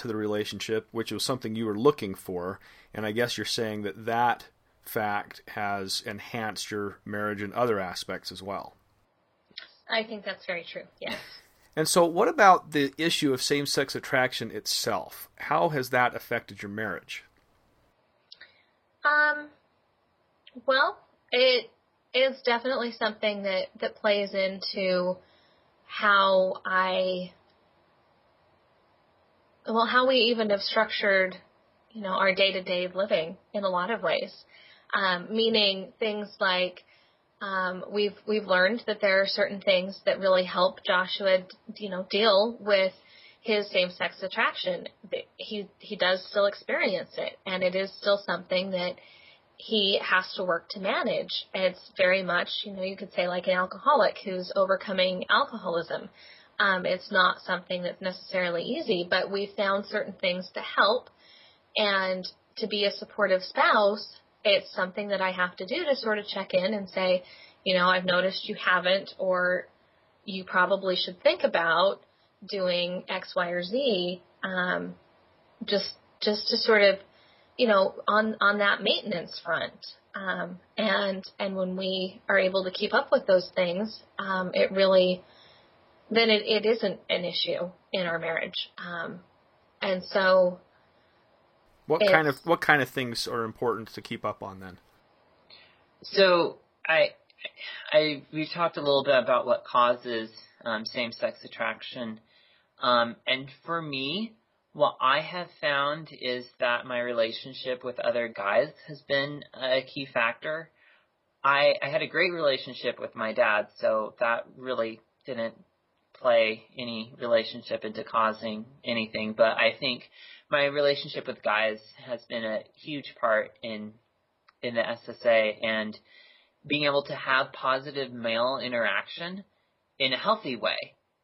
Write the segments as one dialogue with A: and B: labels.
A: to the relationship, which was something you were looking for. And I guess you're saying that that fact has enhanced your marriage in other aspects as well.
B: I think that's very true, yes.
A: And so what about the issue of same-sex attraction itself? How has that affected your marriage?
B: Well, it is definitely something that plays into how we even have structured, our day-to-day living in a lot of ways. Meaning things like, we've learned that there are certain things that really help Joshua, deal with his same-sex attraction. He does still experience it, and it is still something that he has to work to manage. It's very much, you could say like an alcoholic who's overcoming alcoholism. It's not something that's necessarily easy, but we found certain things to help. And to be a supportive spouse, it's something that I have to do to sort of check in and say, I've noticed you haven't, or you probably should think about doing X, Y, or Z, just to sort of, on that maintenance front. And when we are able to keep up with those things, it really, then it isn't an issue in our marriage. And so,
A: what kind of things are important to keep up on then?
C: So we talked a little bit about what causes same-sex attraction, and for me, what I have found is that my relationship with other guys has been a key factor. I had a great relationship with my dad, so that really didn't play any relationship into causing anything, but I think my relationship with guys has been a huge part in the SSA, and being able to have positive male interaction in a healthy way,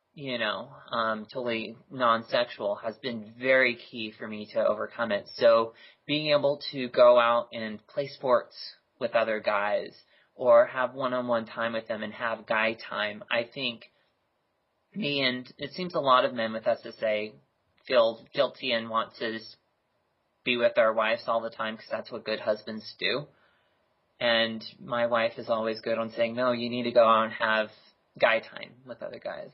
C: totally non-sexual, has been very key for me to overcome it. So being able to go out and play sports with other guys or have one-on-one time with them and have guy time, I think me, and it seems a lot of men with SSA, feel guilty and want to just be with our wives all the time because that's what good husbands do. And my wife is always good on saying, no, you need to go out and have guy time with other guys.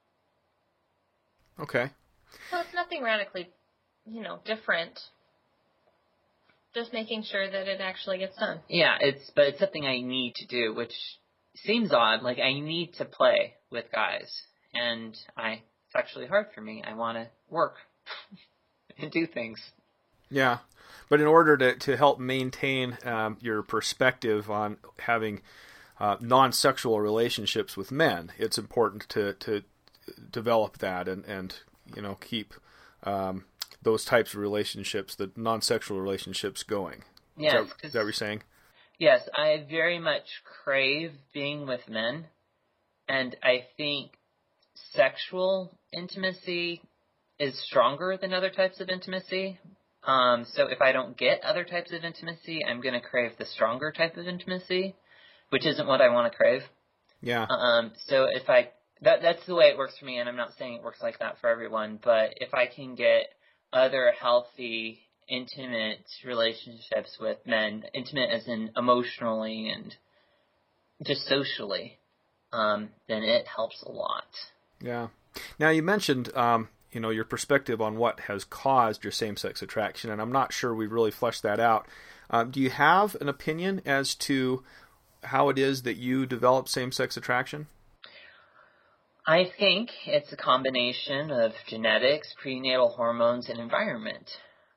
A: Okay.
B: So it's nothing radically, different. Just making sure that it actually gets done.
C: Yeah, but it's something I need to do, which seems odd. Like, I need to play with guys. And it's actually hard for me. I want to work and do things.
A: Yeah. But in order to help maintain your perspective on having non-sexual relationships with men, it's important to develop that and keep those types of relationships, the non-sexual relationships, going.
C: Yes.
A: Is that what you're saying?
C: Yes, I very much crave being with men, and I think sexual intimacy is stronger than other types of intimacy. So if I don't get other types of intimacy, I'm going to crave the stronger type of intimacy, which isn't what I want to crave.
A: Yeah.
C: So if that's the way it works for me, and I'm not saying it works like that for everyone, but if I can get other healthy, intimate relationships with men, intimate as in emotionally and just socially, then it helps a lot.
A: Yeah. Now, you mentioned your perspective on what has caused your same-sex attraction, and I'm not sure we've really fleshed that out. Do you have an opinion as to how it is that you develop same-sex attraction?
C: I think it's a combination of genetics, prenatal hormones, and environment.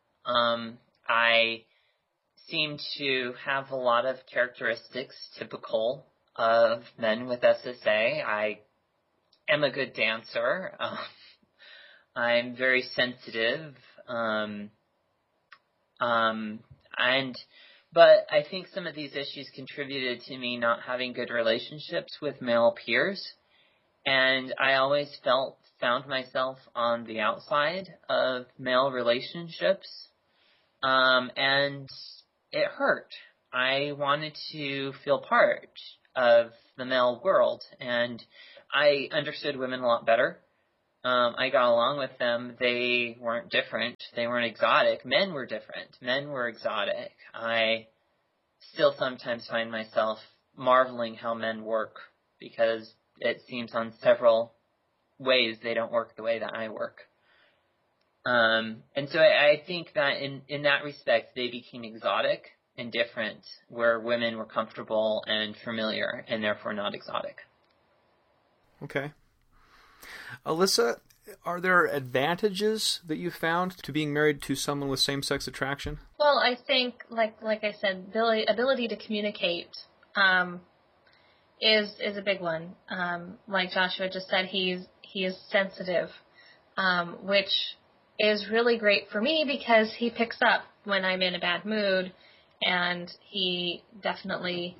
C: I seem to have a lot of characteristics typical of men with SSA. I am a good dancer. I'm very sensitive, but I think some of these issues contributed to me not having good relationships with male peers, and I always found myself on the outside of male relationships, and it hurt. I wanted to feel part of the male world, and I understood women a lot better. I got along with them. They weren't different. They weren't exotic. Men were different. Men were exotic. I still sometimes find myself marveling how men work, because it seems on several ways they don't work the way that I work. And so I think that in that respect, they became exotic and different, where women were comfortable and familiar and therefore not exotic.
A: Okay. Alyssa, are there advantages that you found to being married to someone with same-sex attraction?
B: Well, I think, like I said, ability to communicate is a big one. Like Joshua just said, he is sensitive, which is really great for me because he picks up when I'm in a bad mood, and he definitely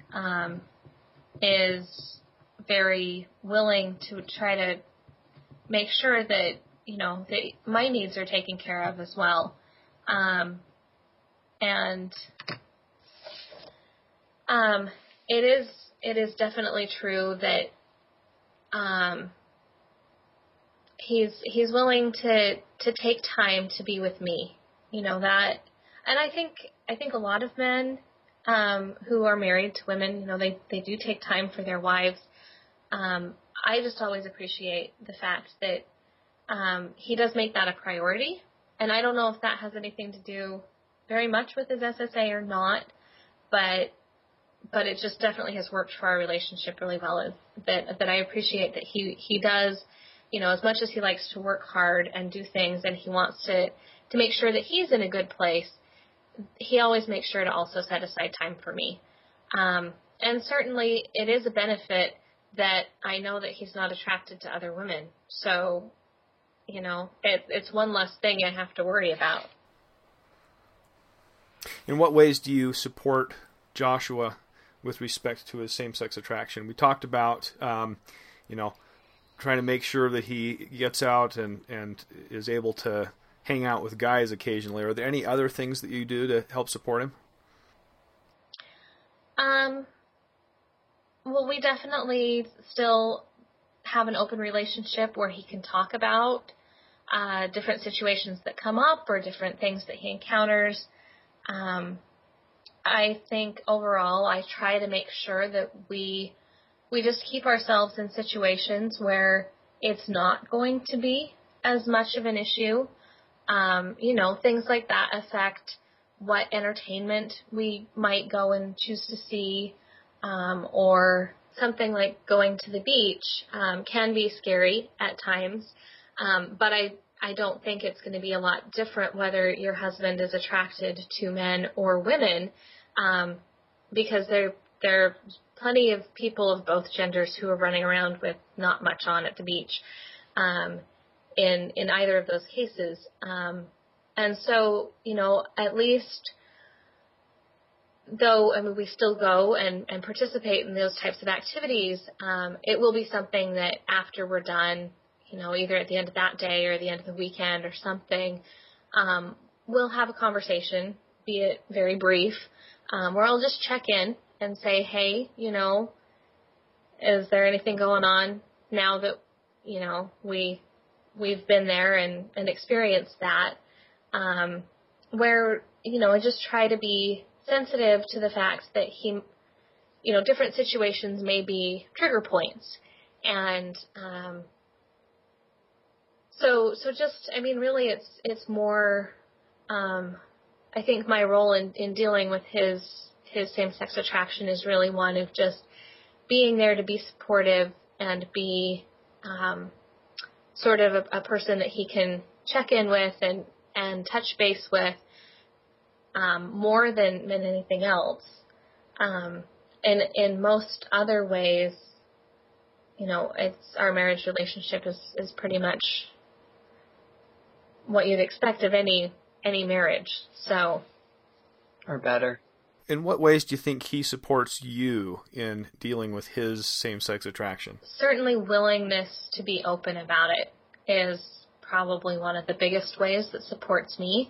B: is very willing to try to make sure that, that my needs are taken care of as well. It is definitely true that he's willing to take time to be with me. That, and I think a lot of men who are married to women, they do take time for their wives. I just always appreciate the fact that he does make that a priority, and I don't know if that has anything to do very much with his SSA or not, but it just definitely has worked for our relationship really well. That I appreciate that he does, as much as he likes to work hard and do things, and he wants to make sure that he's in a good place, he always makes sure to also set aside time for me. And certainly it is a benefit that I know that he's not attracted to other women. So, it's one less thing I have to worry about.
A: In what ways do you support Joshua with respect to his same-sex attraction? We talked about, trying to make sure that he gets out and is able to hang out with guys occasionally. Are there any other things that you do to help support him?
B: Well, we definitely still have an open relationship where he can talk about different situations that come up or different things that he encounters. I think overall I try to make sure that we just keep ourselves in situations where it's not going to be as much of an issue. Things like that affect what entertainment we might go and choose to see, or something like going to the beach can be scary at times, but I don't think it's going to be a lot different whether your husband is attracted to men or women, because there are plenty of people of both genders who are running around with not much on at the beach in either of those cases. And so, at least, though, we still go and participate in those types of activities, it will be something that after we're done, either at the end of that day or the end of the weekend or something, we'll have a conversation, be it very brief, where I'll just check in and say, hey, is there anything going on now that, we've been there and experienced that, where, I just try to be sensitive to the fact that he, different situations may be trigger points. And, so just, really it's more, I think my role in dealing with his same-sex attraction is really one of just being there to be supportive and be, sort of a person that he can check in with and touch base with, more than anything else. And in most other ways, it's our marriage relationship is pretty much what you'd expect of any marriage. So,
C: or better.
A: In what ways do you think he supports you in dealing with his same-sex attraction?
B: Certainly willingness to be open about it is probably one of the biggest ways that supports me.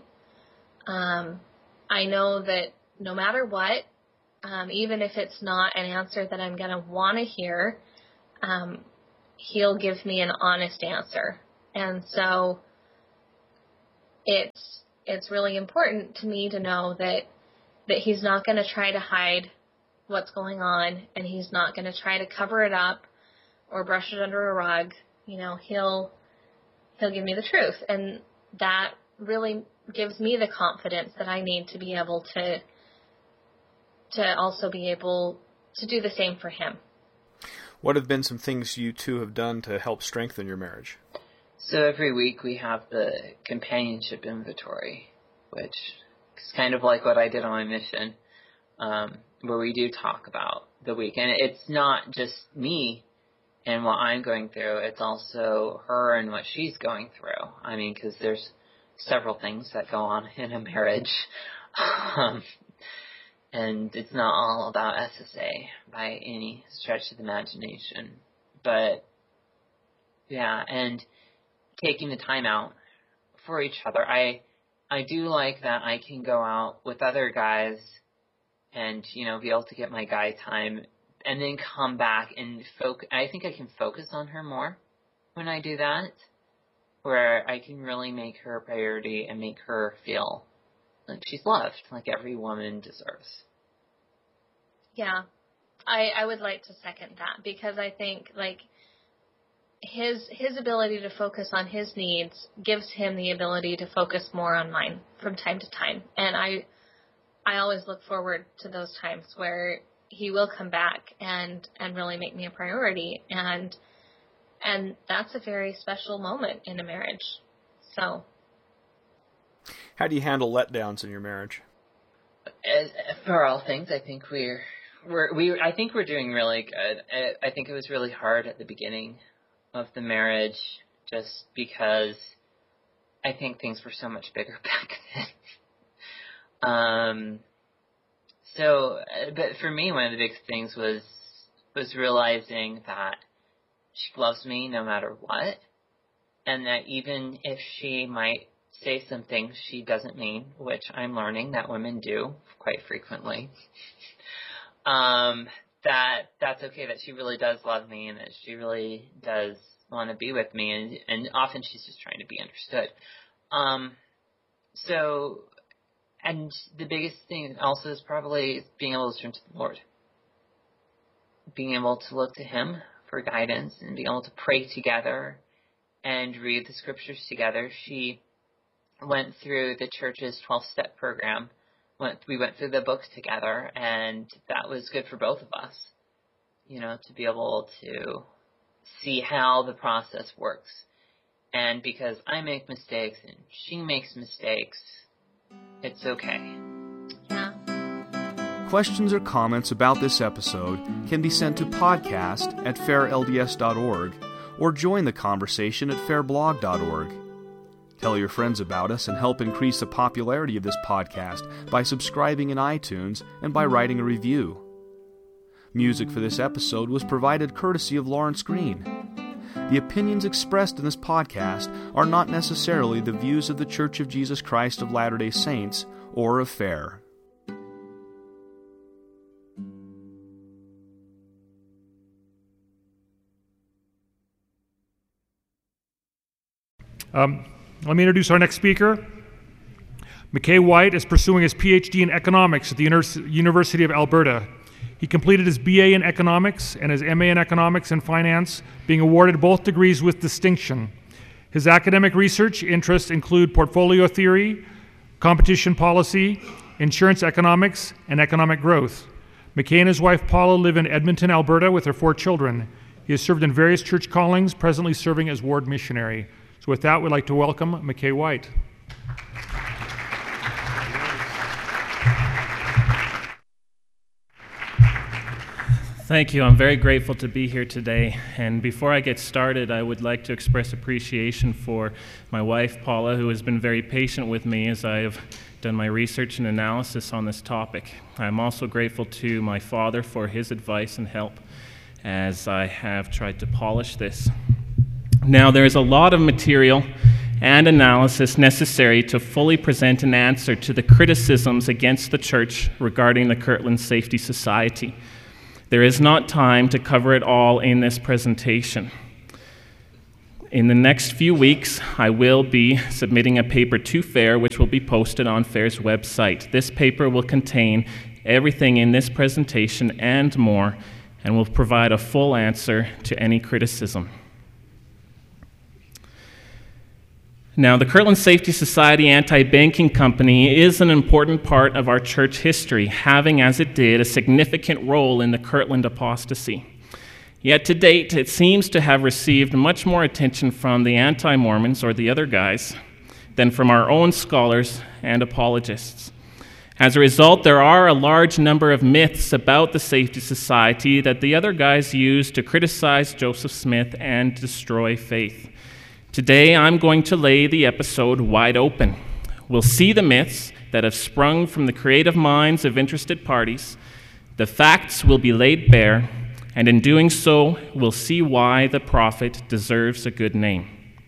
B: I know that no matter what, even if it's not an answer that I'm going to want to hear, he'll give me an honest answer. And so it's really important to me to know that he's not going to try to hide what's going on, and he's not going to try to cover it up or brush it under a rug. You know, he'll give me the truth, and that really gives me the confidence that I need to be able to also be able to do the same for him.
A: What have been some things you two have done to help strengthen your marriage?
C: So every week we have the companionship inventory, which is kind of like what I did on my mission, where we do talk about the week. And it's not just me and what I'm going through, it's also her and what she's going through. I mean, because there's several things that go on in a marriage. And it's not all about SSA by any stretch of the imagination. But, yeah, and taking the time out for each other. I do like that I can go out with other guys and, you know, be able to get my guy time and then come back and I think I can focus on her more when I do that, where I can really make her a priority and make her feel like she's loved, like every woman deserves.
B: Yeah, I would like to second that, because I think, like, his ability to focus on his needs gives him the ability to focus more on mine from time to time. And I always look forward to those times where he will come back and really make me a priority. And that's a very special moment in a marriage. So,
A: how do you handle letdowns in your marriage?
C: For all things, I think I think we're doing really good. I think it was really hard at the beginning of the marriage, just because I think things were so much bigger back then. But for me, one of the big things was realizing that she loves me no matter what, and that even if she might say some things she doesn't mean, which I'm learning that women do quite frequently, that's okay, that she really does love me and that she really does want to be with me, and often she's just trying to be understood. And the biggest thing also is probably being able to turn to the Lord. Being able to look to Him for guidance and being able to pray together and read the scriptures together. She went through the church's 12-step program. We went through the books together, and that was good for both of us, you know, to be able to see how the process works. And because I make mistakes and she makes mistakes, it's okay.
B: Yeah.
D: Questions or comments about this episode can be sent to podcast@fairlds.org or join the conversation at fairblog.org. Tell your friends about us and help increase the popularity of this podcast by subscribing in iTunes and by writing a review. Music for this episode was provided courtesy of Lawrence Green. The opinions expressed in this podcast are not necessarily the views of the Church of Jesus Christ of Latter-day Saints or of FAIR.
E: Let me introduce our next speaker. McKay White is pursuing his PhD in economics at the University of Alberta. He completed his BA in economics and his MA in economics and finance, being awarded both degrees with distinction. His academic research interests include portfolio theory, competition policy, insurance economics, and economic growth. McKay and his wife Paula live in Edmonton, Alberta with their 4 children. He has served in various church callings, presently serving as ward missionary. So with that, we'd like to welcome McKay White.
F: Thank you. I'm very grateful to be here today. And before I get started, I would like to express appreciation for my wife, Paula, who has been very patient with me as I have done my research and analysis on this topic. I'm also grateful to my father for his advice and help as I have tried to polish this. Now, there is a lot of material and analysis necessary to fully present an answer to the criticisms against the church regarding the Kirtland Safety Society. There is not time to cover it all in this presentation. In the next few weeks, I will be submitting a paper to FAIR, which will be posted on FAIR's website. This paper will contain everything in this presentation and more, and will provide a full answer to any criticism. Now, the Kirtland Safety Society Anti-Banking Company is an important part of our church history, having, as it did, a significant role in the Kirtland apostasy. Yet to date, it seems to have received much more attention from the anti-Mormons, or the other guys, than from our own scholars and apologists. As a result, there are a large number of myths about the Safety Society that the other guys use to criticize Joseph Smith and destroy faith. Today, I'm going to lay the episode wide open. We'll see the myths that have sprung from the creative minds of interested parties. The facts will be laid bare, and in doing so, we'll see why the prophet deserves a good name.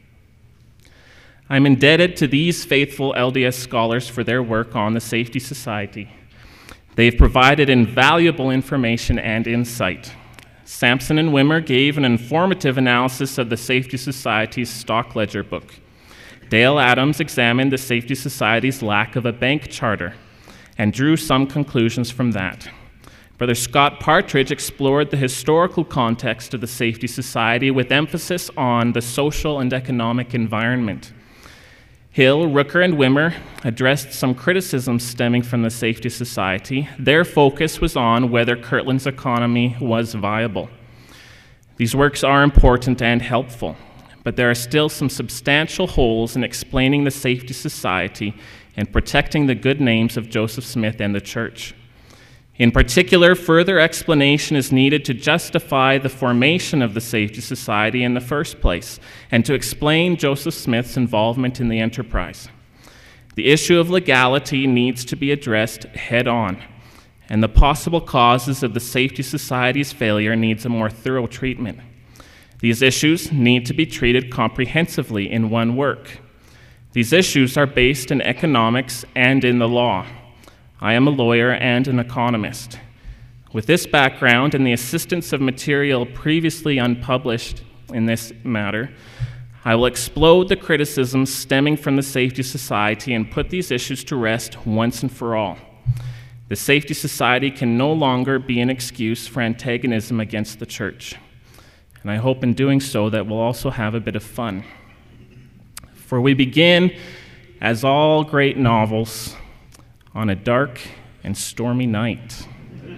F: I'm indebted to these faithful LDS scholars for their work on the Safety Society. They've provided invaluable information and insight. Sampson and Wimmer gave an informative analysis of the Safety Society's stock ledger book. Dale Adams examined the Safety Society's lack of a bank charter and drew some conclusions from that. Brother Scott Partridge explored the historical context of the Safety Society with emphasis on the social and economic environment. Hill, Rooker, and Wimmer addressed some criticisms stemming from the Safety Society. Their focus was on whether Kirtland's economy was viable. These works are important and helpful, but there are still some substantial holes in explaining the Safety Society and protecting the good names of Joseph Smith and the church. In particular, further explanation is needed to justify the formation of the Safety Society in the first place, and to explain Joseph Smith's involvement in the enterprise. The issue of legality needs to be addressed head-on, and the possible causes of the Safety Society's failure needs a more thorough treatment. These issues need to be treated comprehensively in one work. These issues are based in economics and in the law. I am a lawyer and an economist. With this background and the assistance of material previously unpublished in this matter, I will explode the criticisms stemming from the Safety Society and put these issues to rest once and for all. The Safety Society can no longer be an excuse for antagonism against the church. And I hope in doing so that we'll also have a bit of fun. For we begin, as all great novels, on a dark and stormy night.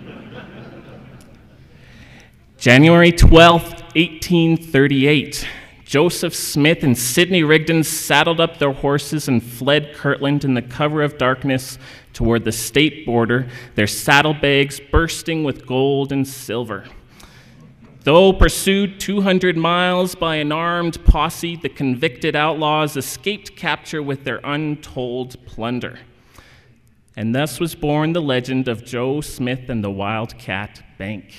F: January 12th, 1838, Joseph Smith and Sidney Rigdon saddled up their horses and fled Kirtland in the cover of darkness toward the state border, their saddlebags bursting with gold and silver. Though pursued 200 miles by an armed posse, the convicted outlaws escaped capture with their untold plunder. And thus was born the legend of Joe Smith and the Wildcat Bank.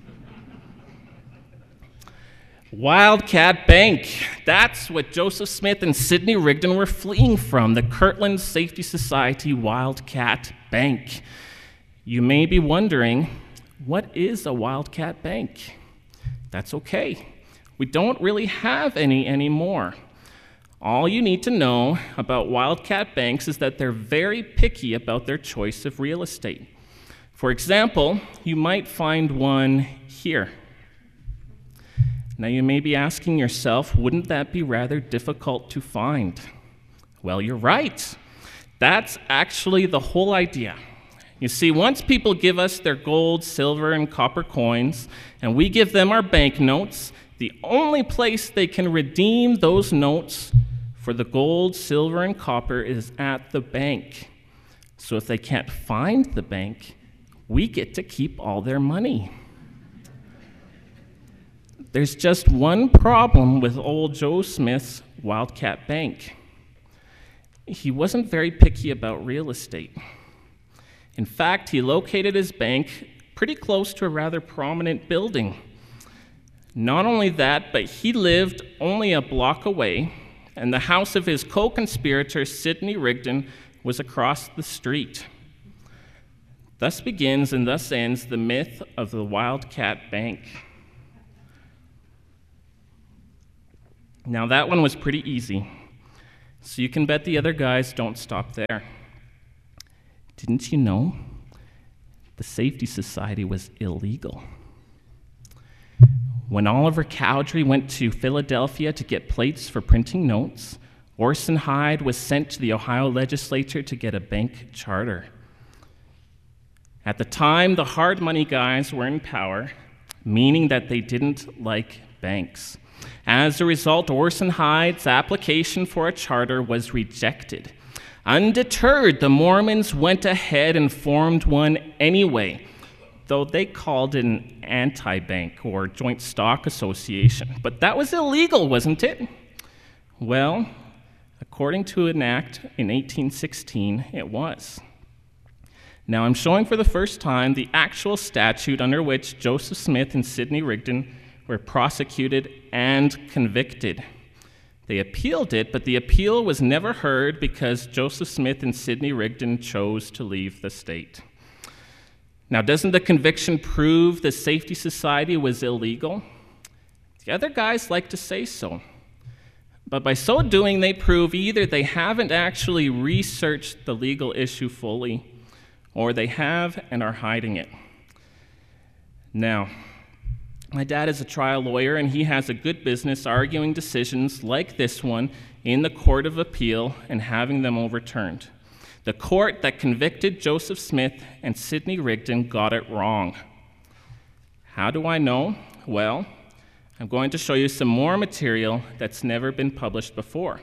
F: Wildcat Bank. That's what Joseph Smith and Sidney Rigdon were fleeing from, the Kirtland Safety Society Wildcat Bank. You may be wondering, what is a Wildcat Bank? That's okay. We don't really have any anymore. All you need to know about Wildcat banks is that they're very picky about their choice of real estate. For example, you might find one here. Now you may be asking yourself, wouldn't that be rather difficult to find? Well, you're right. That's actually the whole idea. You see, once people give us their gold, silver, and copper coins, and we give them our banknotes, the only place they can redeem those notes for the gold, silver, and copper is at the bank. So if they can't find the bank, we get to keep all their money. There's just one problem with old Joe Smith's Wildcat Bank. He wasn't very picky about real estate. In fact, he located his bank pretty close to a rather prominent building. Not only that, but he lived only a block away, and the house of his co-conspirator, Sidney Rigdon, was across the street. Thus begins and thus ends the myth of the Wildcat Bank. Now that one was pretty easy, so you can bet the other guys don't stop there. Didn't you know the Safety Society was illegal? When Oliver Cowdery went to Philadelphia to get plates for printing notes, Orson Hyde was sent to the Ohio legislature to get a bank charter. At the time, the hard money guys were in power, meaning that they didn't like banks. As a result, Orson Hyde's application for a charter was rejected. Undeterred, the Mormons went ahead and formed one anyway, though they called it an anti-bank or joint stock association. But that was illegal, wasn't it? Well, according to an act in 1816, it was. Now I'm showing for the first time the actual statute under which Joseph Smith and Sidney Rigdon were prosecuted and convicted. They appealed it, but the appeal was never heard because Joseph Smith and Sidney Rigdon chose to leave the state. Now, doesn't the conviction prove the Safety Society was illegal? The other guys like to say so. But by so doing, they prove either they haven't actually researched the legal issue fully, or they have and are hiding it. Now, my dad is a trial lawyer, and he has a good business arguing decisions like this one in the Court of Appeal and having them overturned. The court that convicted Joseph Smith and Sidney Rigdon got it wrong. How do I know? Well, I'm going to show you some more material that's never been published before.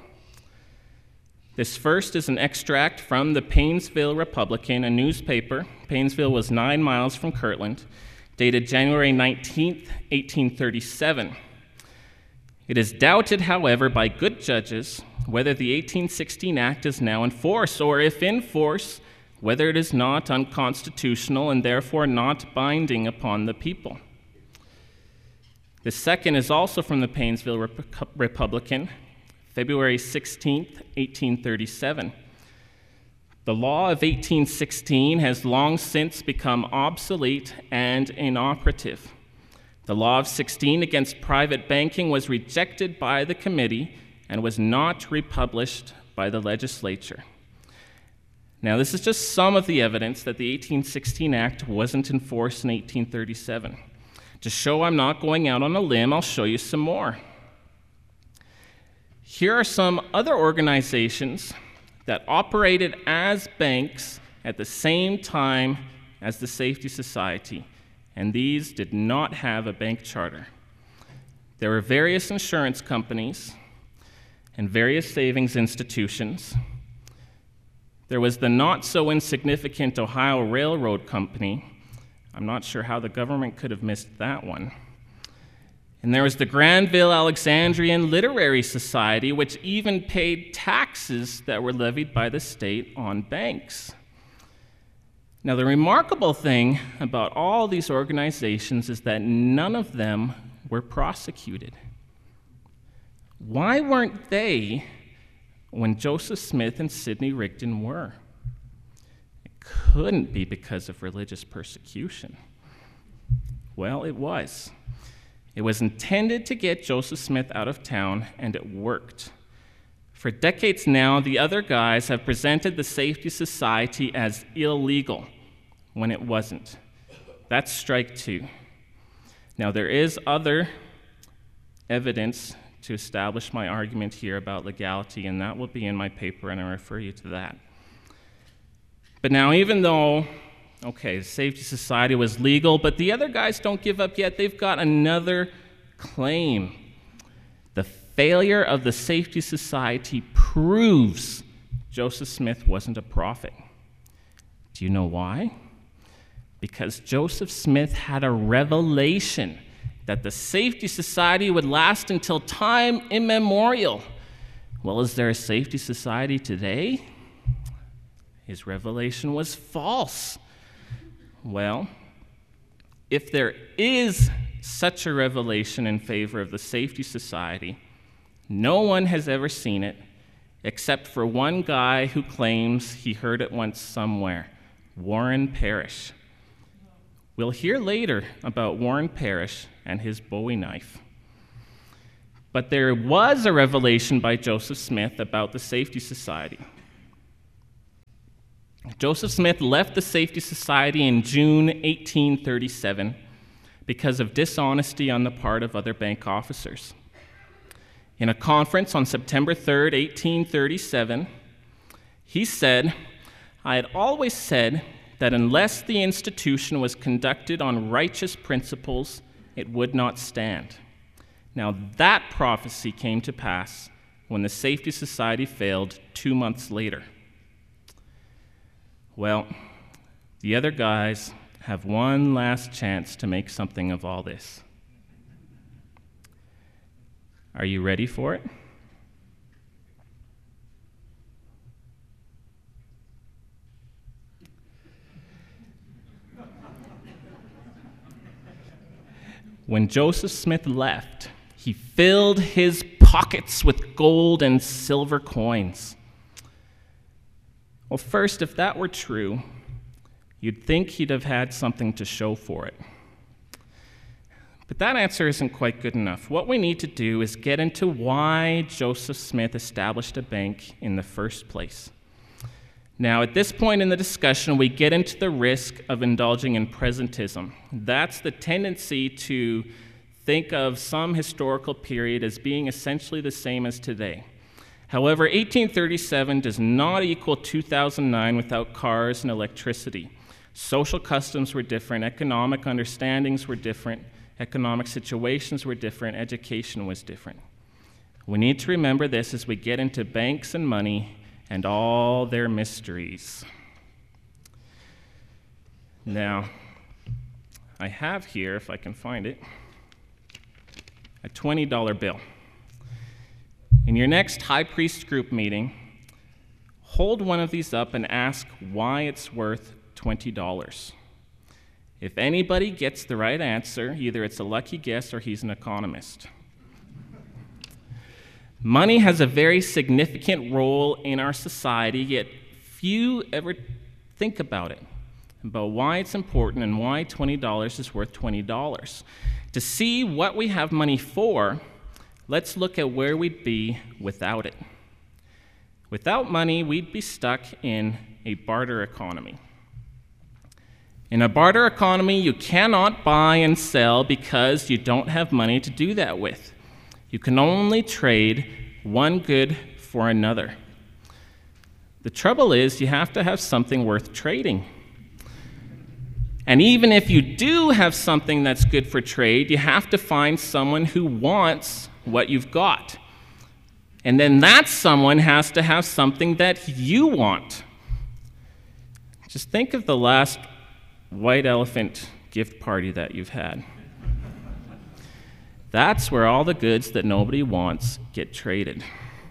F: This first is an extract from the Painesville Republican, a newspaper. Painesville was 9 miles from Kirtland, dated January 19th, 1837. It is doubted, however, by good judges whether the 1816 Act is now in force, or if in force, whether it is not unconstitutional and therefore not binding upon the people. The second is also from the Painesville Republican, February 16th, 1837. The law of 1816 has long since become obsolete and inoperative. The law of 16 against private banking was rejected by the committee and was not republished by the legislature. Now, this is just some of the evidence that the 1816 Act wasn't in force in 1837. To show I'm not going out on a limb, I'll show you some more. Here are some other organizations that operated as banks at the same time as the Safety Society, and these did not have a bank charter. There were various insurance companies and various savings institutions. There was the not-so-insignificant Ohio Railroad Company. I'm not sure how the government could have missed that one. And there was the Granville Alexandrian Literary Society, which even paid taxes that were levied by the state on banks. Now, the remarkable thing about all these organizations is that none of them were prosecuted. Why weren't they when Joseph Smith and Sidney Rigdon were? It couldn't be because of religious persecution. Well, it was. It was intended to get Joseph Smith out of town, and it worked. For decades now, the other guys have presented the Safety Society as illegal when it wasn't. That's strike two. Now, there is other evidence to establish my argument here about legality, and that will be in my paper, and I refer you to that. But now, even though the Safety Society was legal, but the other guys don't give up yet. They've got another claim. The failure of the Safety Society proves Joseph Smith wasn't a prophet. Do you know why? Because Joseph Smith had a revelation that the Safety Society would last until time immemorial. Well, is there a Safety Society today? His revelation was false. Well, if there is such a revelation in favor of the Safety Society, no one has ever seen it except for one guy who claims he heard it once somewhere, Warren Parrish. We'll hear later about Warren Parrish and his Bowie knife. But there was a revelation by Joseph Smith about the Safety Society. Joseph Smith left the Safety Society in June 1837 because of dishonesty on the part of other bank officers. In a conference on September 3rd, 1837, he said, "I had always said that unless the institution was conducted on righteous principles, it would not stand." Now that prophecy came to pass when the Safety Society failed 2 months later. Well, the other guys have one last chance to make something of all this. Are you ready for it? When Joseph Smith left, he filled his pockets with gold and silver coins. Well, first, if that were true, you'd think he'd have had something to show for it. But that answer isn't quite good enough. What we need to do is get into why Joseph Smith established a bank in the first place. Now, at this point in the discussion, we get into the risk of indulging in presentism. That's the tendency to think of some historical period as being essentially the same as today. However, 1837 does not equal 2009 without cars and electricity. Social customs were different, economic understandings were different, economic situations were different, education was different. We need to remember this as we get into banks and money and all their mysteries. Now, I have here, if I can find it, a $20 bill. In your next High Priest group meeting, hold one of these up and ask why it's worth $20. If anybody gets the right answer, either it's a lucky guess or he's an economist. Money has a very significant role in our society, yet few ever think about it, about why it's important and why $20 is worth $20. To see what we have money for, let's look at where we'd be without it. Without money, we'd be stuck in a barter economy. In a barter economy, you cannot buy and sell because you don't have money to do that with. You can only trade one good for another. The trouble is, you have to have something worth trading. And even if you do have something that's good for trade, you have to find someone who wants what you've got. And then that someone has to have something that you want. Just think of the last white elephant gift party that you've had. That's where all the goods that nobody wants get traded.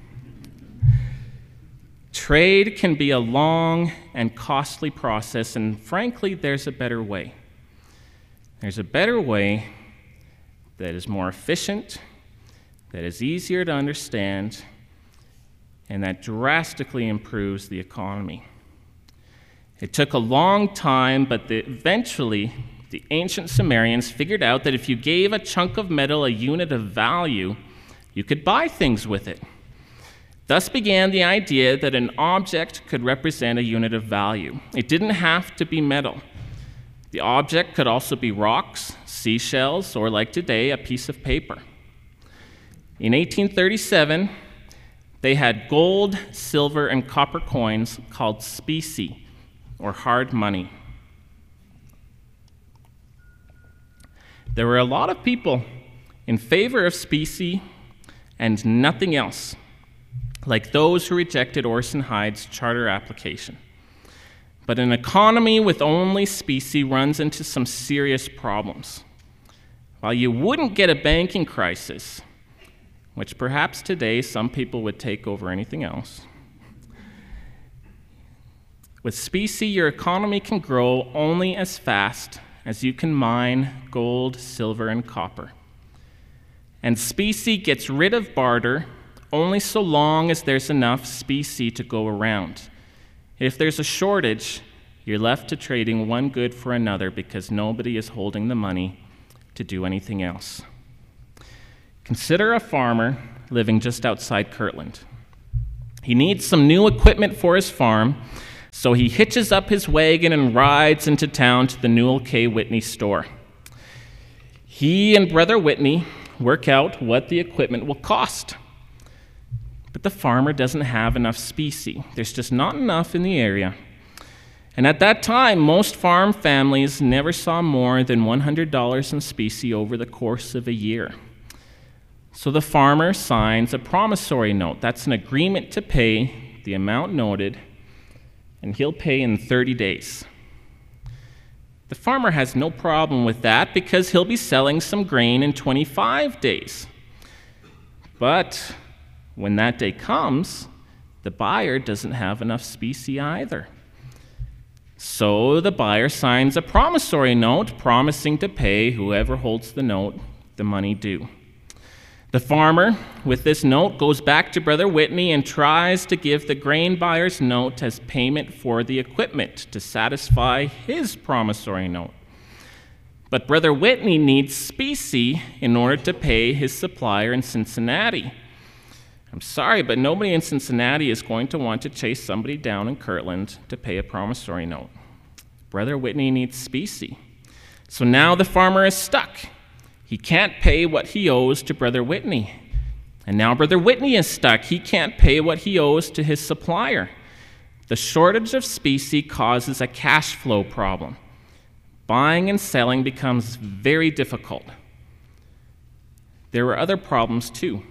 F: Trade can be a long and costly process, and frankly, there's a better way. There's a better way that is more efficient, that is easier to understand, and that drastically improves the economy. It took a long time, but eventually, the ancient Sumerians figured out that if you gave a chunk of metal a unit of value, you could buy things with it. Thus began the idea that an object could represent a unit of value. It didn't have to be metal. The object could also be rocks, seashells, or like today, a piece of paper. In 1837, they had gold, silver, and copper coins called specie, or hard money. There were a lot of people in favor of specie and nothing else, like those who rejected Orson Hyde's charter application. But an economy with only specie runs into some serious problems. While you wouldn't get a banking crisis, which perhaps today some people would take over anything else, with specie, your economy can grow only as fast as you can mine gold, silver, and copper. And specie gets rid of barter only so long as there's enough specie to go around. If there's a shortage, you're left to trading one good for another because nobody is holding the money to do anything else. Consider a farmer living just outside Kirtland. He needs some new equipment for his farm, so he hitches up his wagon and rides into town to the Newell K. Whitney store. He and Brother Whitney work out what the equipment will cost. But the farmer doesn't have enough specie. There's just not enough in the area. And at that time, most farm families never saw more than $100 in specie over the course of a year. So the farmer signs a promissory note. That's an agreement to pay the amount noted, and he'll pay in 30 days. The farmer has no problem with that because he'll be selling some grain in 25 days. But when that day comes, the buyer doesn't have enough specie either. So the buyer signs a promissory note promising to pay whoever holds the note the money due. The farmer, with this note, goes back to Brother Whitney and tries to give the grain buyer's note as payment for the equipment to satisfy his promissory note. But Brother Whitney needs specie in order to pay his supplier in Cincinnati. I'm sorry, but nobody in Cincinnati is going to want to chase somebody down in Kirtland to pay a promissory note. Brother Whitney needs specie. So now the farmer is stuck. He can't pay what he owes to Brother Whitney. And now Brother Whitney is stuck. He can't pay what he owes to his supplier. The shortage of specie causes a cash flow problem. Buying and selling becomes very difficult. There are other problems too.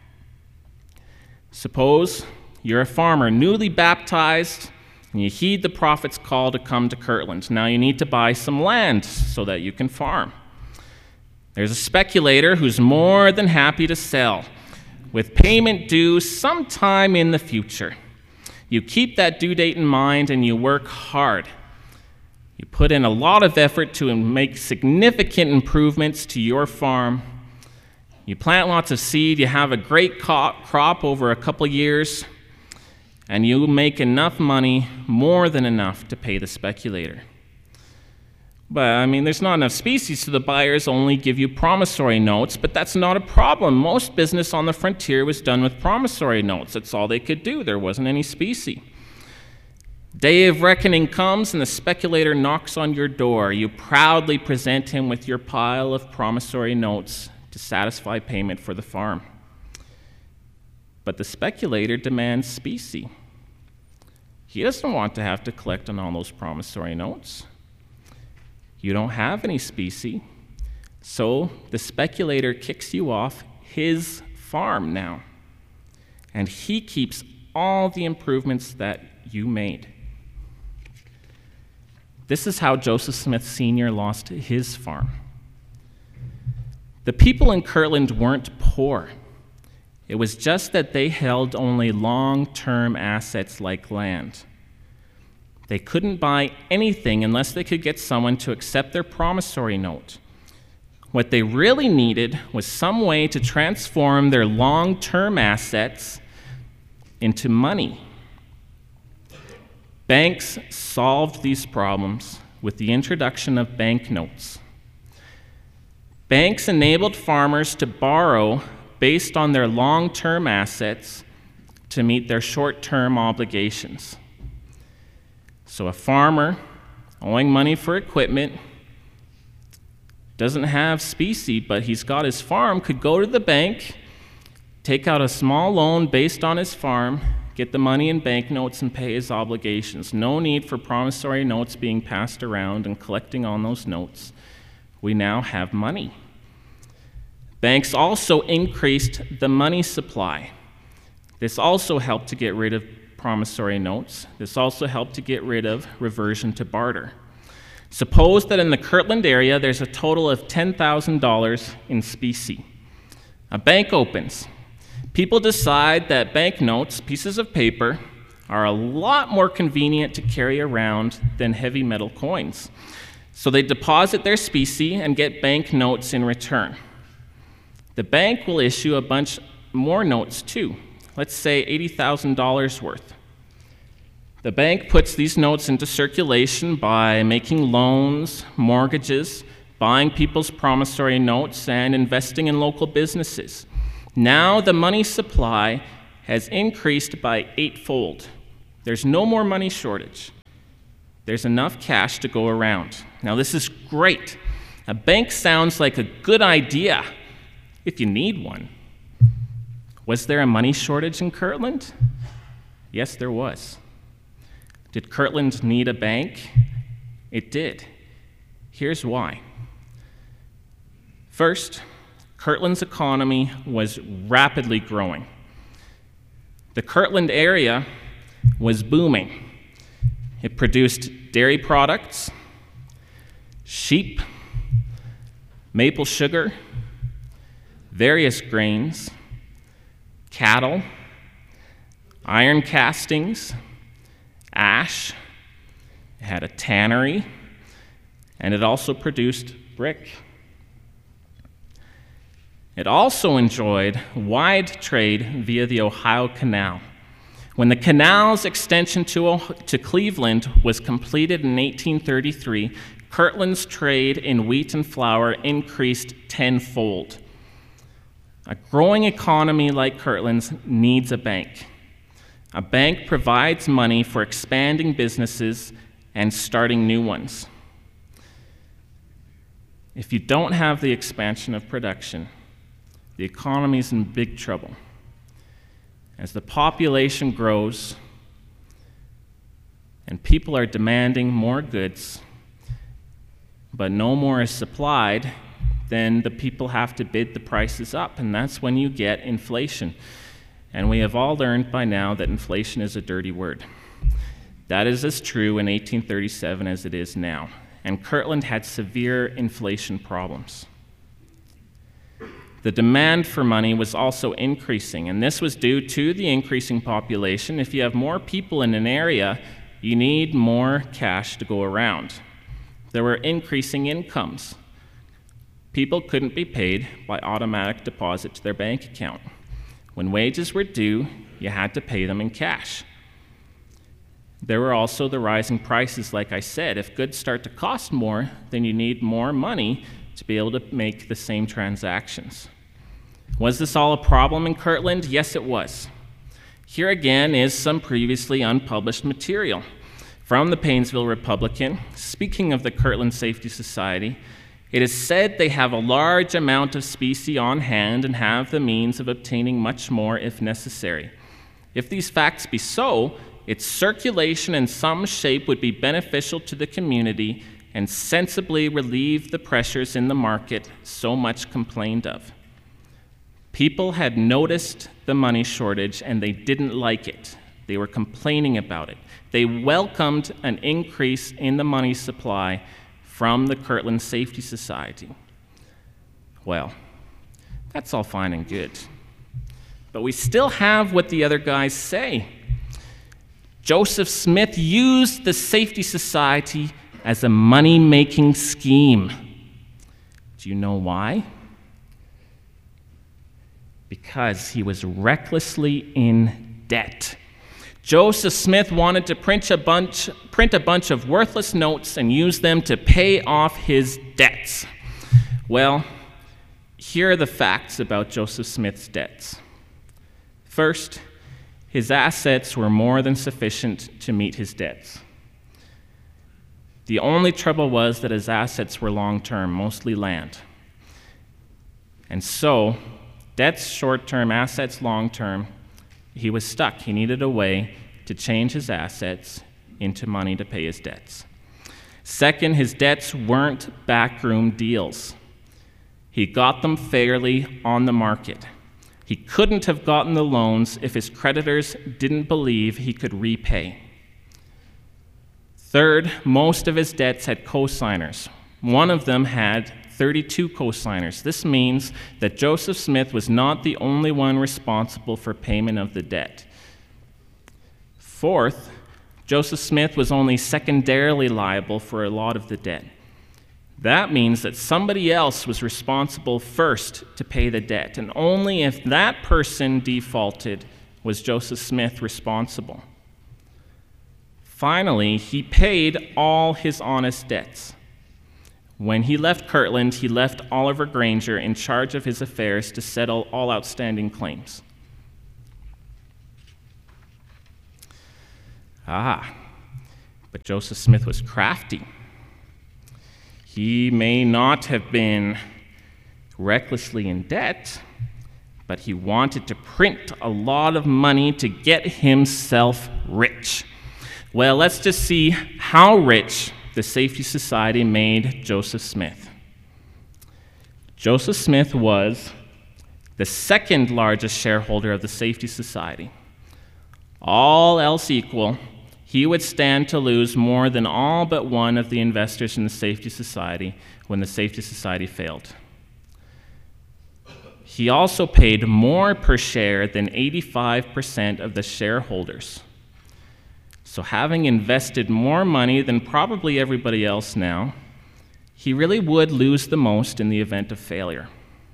F: Suppose you're a farmer, newly baptized, and you heed the prophet's call to come to Kirtland. Now you need to buy some land so that you can farm. There's a speculator who's more than happy to sell, with payment due sometime in the future. You keep that due date in mind and you work hard. You put in a lot of effort to make significant improvements to your farm. You plant lots of seed, you have a great crop over a couple years, and you make enough money, more than enough, to pay the speculator. But, there's not enough species, so the buyers only give you promissory notes, but that's not a problem. Most business on the frontier was done with promissory notes. That's all they could do. There wasn't any specie. Day of reckoning comes, and the speculator knocks on your door. You proudly present him with your pile of promissory notes to satisfy payment for the farm. But the speculator demands specie. He doesn't want to have to collect on all those promissory notes. You don't have any specie, so the speculator kicks you off his farm now, and he keeps all the improvements that you made. This is how Joseph Smith Sr. lost his farm. The people in Kirtland weren't poor. It was just that they held only long-term assets like land. They couldn't buy anything unless they could get someone to accept their promissory note. What they really needed was some way to transform their long-term assets into money. Banks solved these problems with the introduction of banknotes. Banks enabled farmers to borrow based on their long-term assets to meet their short-term obligations. So a farmer owing money for equipment doesn't have specie, but he's got his farm, could go to the bank, take out a small loan based on his farm, get the money in banknotes, and pay his obligations. No need for promissory notes being passed around and collecting on those notes. We now have money. Banks also increased the money supply. This also helped to get rid of promissory notes. This also helped to get rid of reversion to barter. Suppose that in the Kirtland area there's a total of $10,000 in specie. A bank opens. People decide that banknotes, pieces of paper, are a lot more convenient to carry around than heavy metal coins. So they deposit their specie and get banknotes in return. The bank will issue a bunch more notes too. Let's say $80,000 worth. The bank puts these notes into circulation by making loans, mortgages, buying people's promissory notes, and investing in local businesses. Now the money supply has increased by 8-fold. There's no more money shortage. There's enough cash to go around. Now this is great. A bank sounds like a good idea if you need one. Was there a money shortage in Kirtland? Yes, there was. Did Kirtland need a bank? It did. Here's why. First, Kirtland's economy was rapidly growing. The Kirtland area was booming. It produced dairy products, sheep, maple sugar, various grains, cattle, iron castings, ash. It had a tannery, and it also produced brick. It also enjoyed wide trade via the Ohio Canal. When the canal's extension to Cleveland was completed in 1833, Kirtland's trade in wheat and flour increased tenfold. A growing economy like Kirtland's needs a bank. A bank provides money for expanding businesses and starting new ones. If you don't have the expansion of production, the economy is in big trouble. As the population grows and people are demanding more goods, but no more is supplied, then the people have to bid the prices up, and that's when you get inflation. And we have all learned by now that inflation is a dirty word. That is as true in 1837 as it is now, and Kirtland had severe inflation problems. The demand for money was also increasing, and this was due to the increasing population. If you have more people in an area, you need more cash to go around. There were increasing incomes. People couldn't be paid by automatic deposit to their bank account. When wages were due, you had to pay them in cash. There were also the rising prices, like I said. If goods start to cost more, then you need more money to be able to make the same transactions. Was this all a problem in Kirtland? Yes, it was. Here again is some previously unpublished material from the Painesville Republican. Speaking of the Kirtland Safety Society, it is said they have a large amount of specie on hand and have the means of obtaining much more if necessary. If these facts be so, its circulation in some shape would be beneficial to the community and sensibly relieve the pressures in the market so much complained of. People had noticed the money shortage and they didn't like it. They were complaining about it. They welcomed an increase in the money supply from the Kirtland Safety Society. Well, that's all fine and good. But we still have what the other guys say. Joseph Smith used the Safety Society as a money-making scheme. Do you know why? Because he was recklessly in debt. Joseph Smith wanted to print a bunch of worthless notes and use them to pay off his debts. Well, here are the facts about Joseph Smith's debts. First, his assets were more than sufficient to meet his debts. The only trouble was that his assets were long-term, mostly land. And so, debts short-term, assets long-term, he was stuck. He needed a way to change his assets into money to pay his debts. Second, his debts weren't backroom deals. He got them fairly on the market. He couldn't have gotten the loans if his creditors didn't believe he could repay. Third, most of his debts had cosigners. One of them had 32 cosigners. This means that Joseph Smith was not the only one responsible for payment of the debt. Fourth, Joseph Smith was only secondarily liable for a lot of the debt. That means that somebody else was responsible first to pay the debt, and only if that person defaulted was Joseph Smith responsible. Finally, he paid all his honest debts. When he left Kirtland, he left Oliver Granger in charge of his affairs to settle all outstanding claims. But Joseph Smith was crafty. He may not have been recklessly in debt, but he wanted to print a lot of money to get himself rich. Well, let's just see how rich the Safety Society made Joseph Smith. Joseph Smith was the second largest shareholder of the Safety Society. All else equal, he would stand to lose more than all but one of the investors in the Safety Society when the Safety Society failed. He also paid more per share than 85% of the shareholders. So having invested more money than probably everybody else now, he really would lose the most in the event of failure.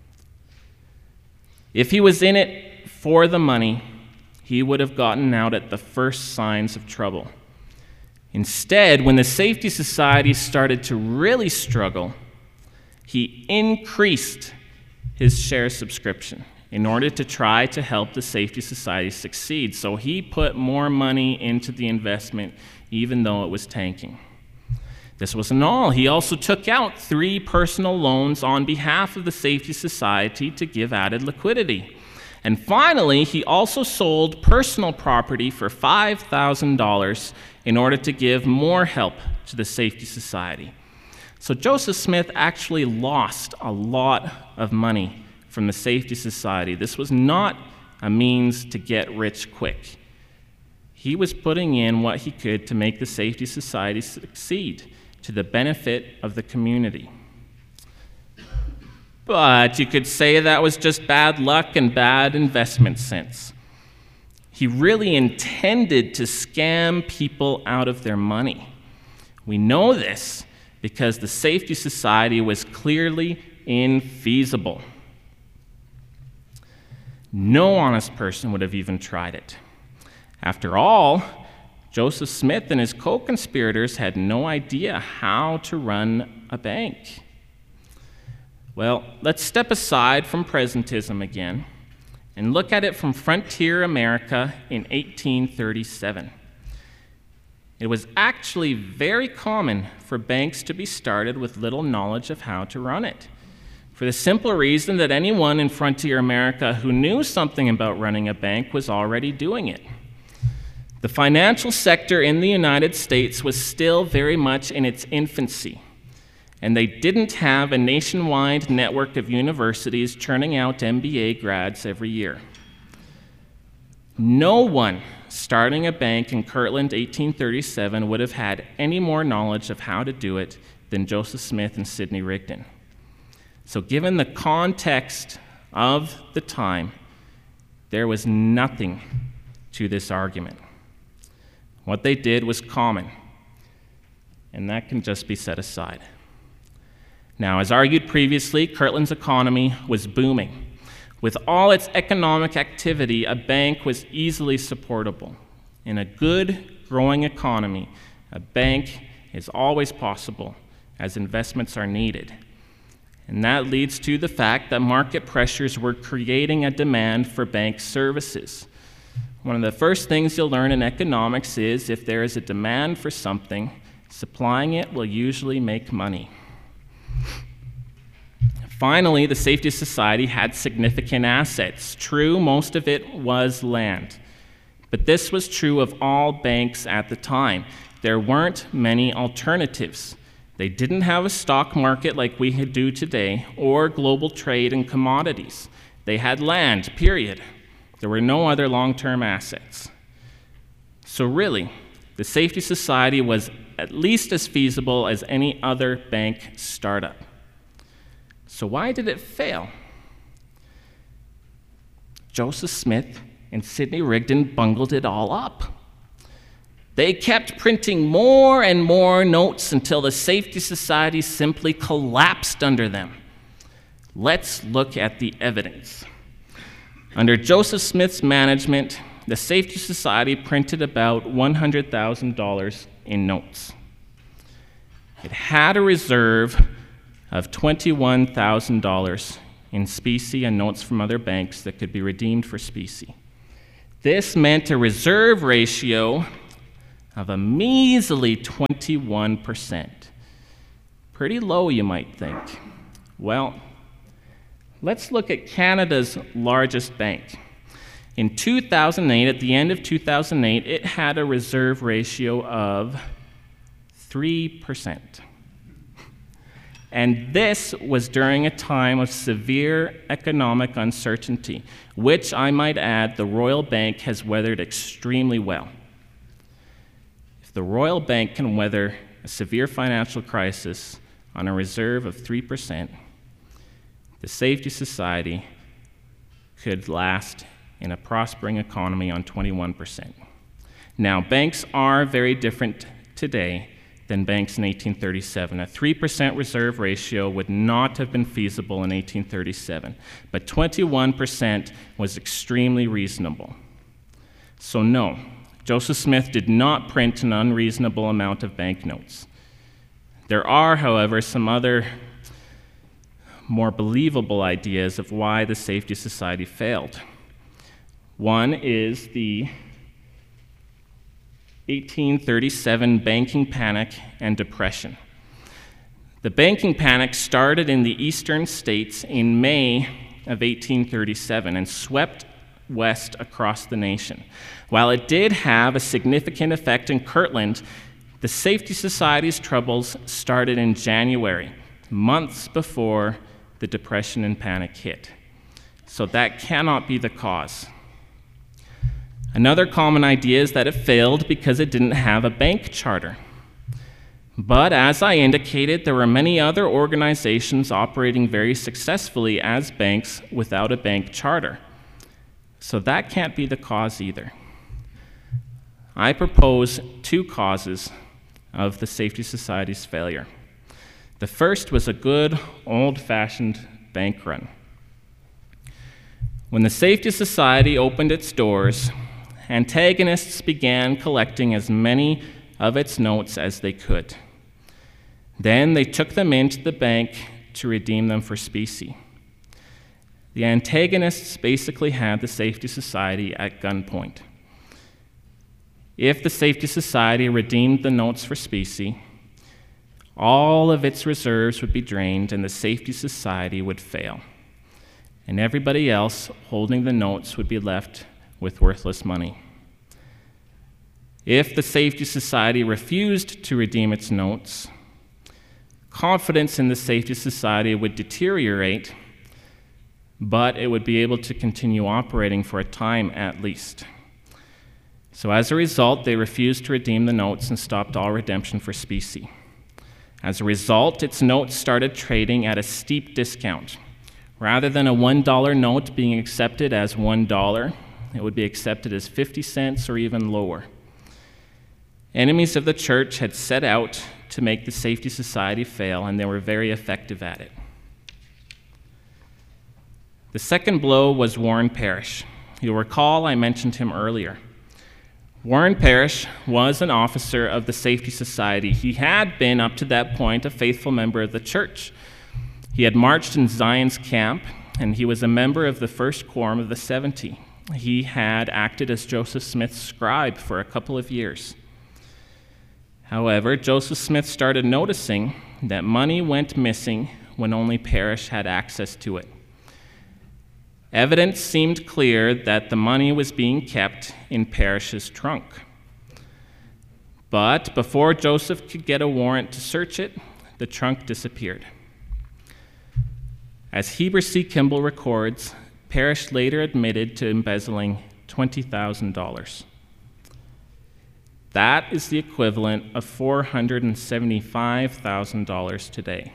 F: If he was in it for the money, he would have gotten out at the first signs of trouble. Instead, when the Safety Society started to really struggle, he increased his share subscription in order to try to help the Safety Society succeed. So he put more money into the investment even though it was tanking. This wasn't all. He also took out 3 personal loans on behalf of the Safety Society to give added liquidity. And finally, he also sold personal property for $5,000 in order to give more help to the Safety Society. So Joseph Smith actually lost a lot of money from the Safety Society. This was not a means to get rich quick. He was putting in what he could to make the Safety Society succeed to the benefit of the community. But you could say that was just bad luck and bad investment sense. He really intended to scam people out of their money. We know this because the Safety Society was clearly infeasible. No honest person would have even tried it. After all, Joseph Smith and his co-conspirators had no idea how to run a bank. Well, let's step aside from presentism again and look at it from frontier America in 1837. It was actually very common for banks to be started with little knowledge of how to run it, for the simple reason that anyone in frontier America who knew something about running a bank was already doing it. The financial sector in the United States was still very much in its infancy, and they didn't have a nationwide network of universities churning out MBA grads every year. No one starting a bank in Kirtland 1837 would have had any more knowledge of how to do it than Joseph Smith and Sidney Rigdon. So given the context of the time, there was nothing to this argument. What they did was common, and that can just be set aside. Now, as argued previously, Kirtland's economy was booming. With all its economic activity, a bank was easily supportable. In a good, growing economy, a bank is always possible, as investments are needed. And that leads to the fact that market pressures were creating a demand for bank services. One of the first things you'll learn in economics is if there is a demand for something, supplying it will usually make money. Finally, the Safety Society had significant assets. True, most of it was land. But this was true of all banks at the time. There weren't many alternatives. They didn't have a stock market like we do today, or global trade in commodities. They had land, period. There were no other long-term assets. So really, the Safety Society was at least as feasible as any other bank startup. So why did it fail? Joseph Smith and Sidney Rigdon bungled it all up. They kept printing more and more notes until the Safety Society simply collapsed under them. Let's look at the evidence. Under Joseph Smith's management, the Safety Society printed about $100,000 in notes. It had a reserve of $21,000 in specie and notes from other banks that could be redeemed for specie. This meant a reserve ratio of a measly 21%. Pretty low, you might think. Well, let's look at Canada's largest bank. In 2008, at the end of 2008, it had a reserve ratio of 3%. And this was during a time of severe economic uncertainty, which I might add the Royal Bank has weathered extremely well. If the Royal Bank can weather a severe financial crisis on a reserve of 3%, the Safety Society could last in a prospering economy on 21%. Now, banks are very different today than banks in 1837. A 3% reserve ratio would not have been feasible in 1837, but 21% was extremely reasonable. So no, Joseph Smith did not print an unreasonable amount of banknotes. There are, however, some other more believable ideas of why the Safety Society failed. One is the 1837 banking panic and depression. The banking panic started in the eastern states in May of 1837 and swept west across the nation. While it did have a significant effect in Kirtland, the Safety Society's troubles started in January, months before the depression and panic hit. So that cannot be the cause. Another common idea is that it failed because it didn't have a bank charter. But as I indicated, there were many other organizations operating very successfully as banks without a bank charter. So that can't be the cause either. I propose two causes of the Safety Society's failure. The first was a good, old-fashioned bank run. When the Safety Society opened its doors, antagonists began collecting as many of its notes as they could. Then they took them into the bank to redeem them for specie. The antagonists basically had the Safety Society at gunpoint. If the Safety Society redeemed the notes for specie, all of its reserves would be drained and the Safety Society would fail. And everybody else holding the notes would be left with worthless money. If the Safety Society refused to redeem its notes, confidence in the Safety Society would deteriorate, but it would be able to continue operating for a time at least. So as a result, they refused to redeem the notes and stopped all redemption for specie. As a result, its notes started trading at a steep discount. Rather than a $1 note being accepted as $1, it would be accepted as 50 cents or even lower. Enemies of the church had set out to make the Safety Society fail, and they were very effective at it. The second blow was Warren Parrish. You'll recall I mentioned him earlier. Warren Parrish was an officer of the Safety Society. He had been, up to that point, a faithful member of the church. He had marched in Zion's camp, and he was a member of the First Quorum of the 70. He had acted as Joseph Smith's scribe for a couple of years. However, Joseph Smith started noticing that money went missing when only Parrish had access to it. Evidence seemed clear that the money was being kept in Parrish's trunk. But before Joseph could get a warrant to search it, the trunk disappeared. As Heber C. Kimball records, Parrish later admitted to embezzling $20,000. That is the equivalent of $475,000 today.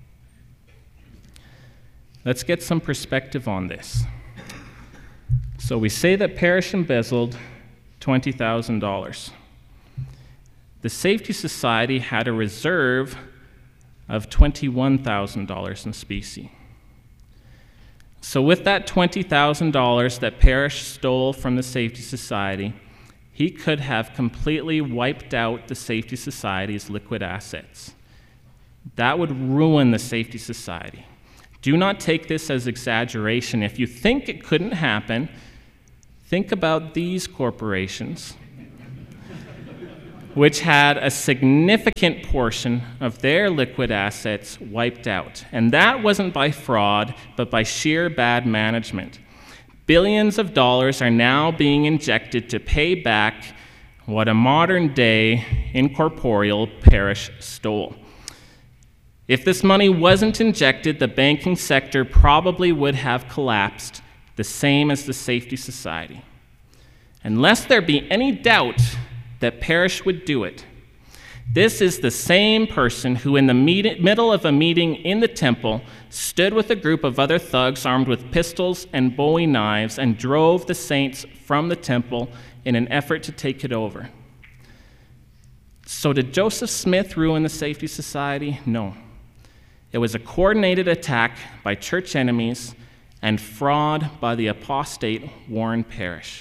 F: Let's get some perspective on this. So we say that Parrish embezzled $20,000. The Safety Society had a reserve of $21,000 in specie. So with that $20,000 that Parrish stole from the Safety Society, he could have completely wiped out the Safety Society's liquid assets. That would ruin the Safety Society. Do not take this as exaggeration. If you think it couldn't happen, think about these corporations, which had a significant portion of their liquid assets wiped out. And that wasn't by fraud, but by sheer bad management. Billions of dollars are now being injected to pay back what a modern-day incorporeal parish stole. If this money wasn't injected, the banking sector probably would have collapsed, the same as the Safety Society. And lest there be any doubt that Parrish would do it, this is the same person who, in the middle of a meeting in the temple, stood with a group of other thugs armed with pistols and Bowie knives and drove the saints from the temple in an effort to take it over. So did Joseph Smith ruin the Safety Society? No. It was a coordinated attack by church enemies and fraud by the apostate Warren Parrish.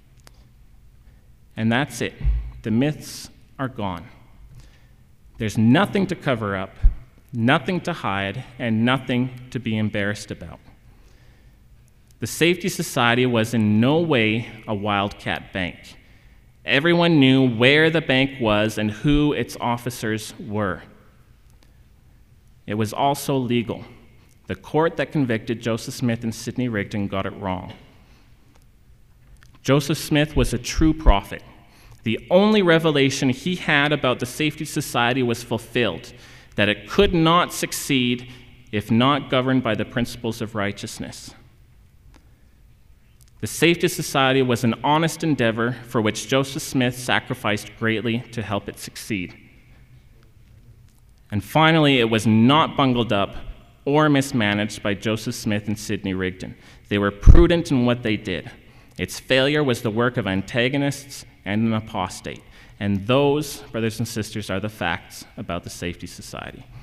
F: And that's it. The myths are gone. There's nothing to cover up, nothing to hide, and nothing to be embarrassed about. The Safety Society was in no way a wildcat bank. Everyone knew where the bank was and who its officers were. It was also legal. The court that convicted Joseph Smith and Sidney Rigdon got it wrong. Joseph Smith was a true prophet. The only revelation he had about the Safety Society was fulfilled, that it could not succeed if not governed by the principles of righteousness. The Safety Society was an honest endeavor for which Joseph Smith sacrificed greatly to help it succeed. And finally, it was not bungled up or mismanaged by Joseph Smith and Sidney Rigdon. They were prudent in what they did. Its failure was the work of antagonists and an apostate. And those, brothers and sisters, are the facts about the Safety Society.